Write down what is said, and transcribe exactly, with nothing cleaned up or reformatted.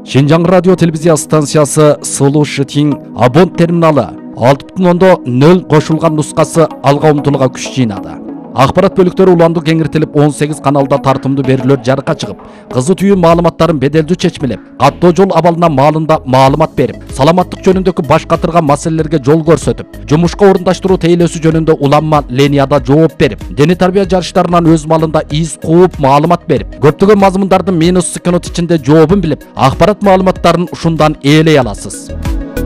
Шинжаң радио телевизия станциясы Сылу Шытин абон терминалы алты бүтүн ондон нөл кошулган нускасы алга умтулууга күч жыйнады. Акпарат бөлүктөрү уланды кеңиртилип он сегиз каналда тартымдуу берүүлөр жарыкка чыгып, кызы түйүү маалыматтарын беделдүү чечмелеп, каттоо жол абалына маалында маалымат берип, саламаттык жөнүндөгү баш катырган маселелерге жол көрсөтүп, жумушка орундаштыруу тейлөөсү жөнүндө уланма ленияда жооп берип, дене тарбия жарыштарынан өз малында из кууп маалымат берип, көптөгөн мазмундардын минус секунд ичинде жообун билип, акпарат маалыматтарын ушундан ээлей аласыз.